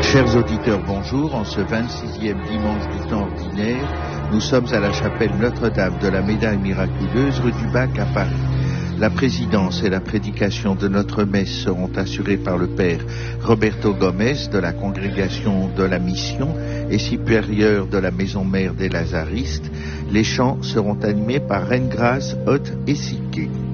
Chers auditeurs, bonjour. En ce 26e dimanche du temps ordinaire, nous sommes à la chapelle Notre-Dame de la Médaille miraculeuse, rue du Bac à Paris. La présidence et la prédication de notre messe seront assurées par le père Roberto Gomez de la congrégation de la Mission et supérieur de la maison mère des Lazaristes. Les chants seront animés par Reine Grâce, Haute et Siquet.